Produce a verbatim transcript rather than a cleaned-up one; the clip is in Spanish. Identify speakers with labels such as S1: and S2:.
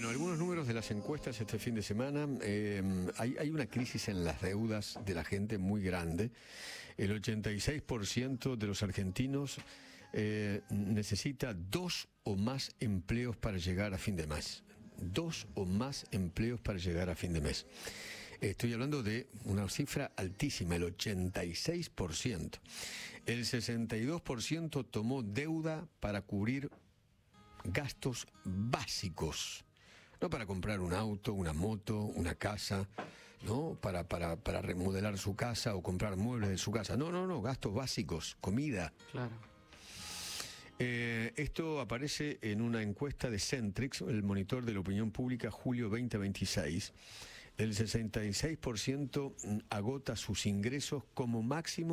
S1: Bueno, algunos números de las encuestas este fin de semana. Eh, hay, hay una crisis en las deudas de la gente muy grande. El ochenta y seis por ciento de los argentinos eh, necesita dos o más empleos para llegar a fin de mes. Dos o más empleos para llegar a fin de mes. Estoy hablando de una cifra altísima, el ochenta y seis por ciento. El sesenta y dos por ciento tomó deuda para cubrir gastos básicos. No para comprar un auto, una moto, una casa, ¿no? Para, para, para remodelar su casa o comprar muebles de su casa. No, no, no, gastos básicos, comida.
S2: Claro.
S1: Eh, esto aparece en una encuesta de Centrix, el monitor de la opinión pública, julio veinte veintiséis. El sesenta y seis por ciento agota sus ingresos como máximo